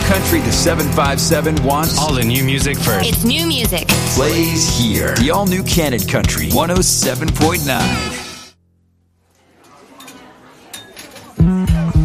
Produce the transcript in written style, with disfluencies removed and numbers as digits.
country the 757 wants All the new music first. It's new music. plays here. The all-new Canon Country 107.9.